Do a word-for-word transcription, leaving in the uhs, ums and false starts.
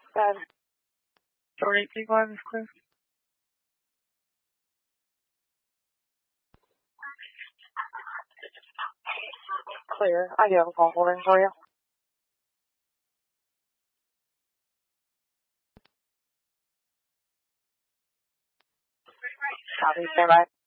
Good. Three eight one is clear. Clear. I do have a call holding for you. Copy, stand by.